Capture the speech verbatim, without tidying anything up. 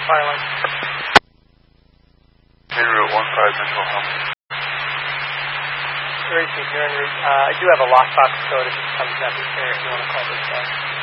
Firelight. En route one five Central Home. Three, you're en route. Uh, I do have a lockbox code if it becomes necessary if you want to call this back.